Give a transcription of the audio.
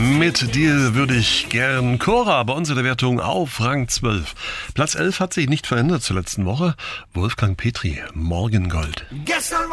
Mit dir würde ich gern Cora bei uns in der Wertung auf Rang 12. Platz 11 hat sich nicht verändert zur letzten Woche. Wolfgang Petri, Morgengold. Gestern